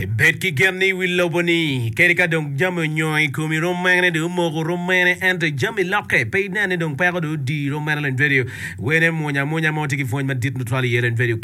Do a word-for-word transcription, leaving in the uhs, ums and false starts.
Betki Gamni Willoboni, Kerika Dong Jamunoi, Kumi Romane, do Mogo Romane, and the Jammy Locke, paid Nanny Dong Pago di Roman video. When Monya Monya Motiki for my did neutrally and video.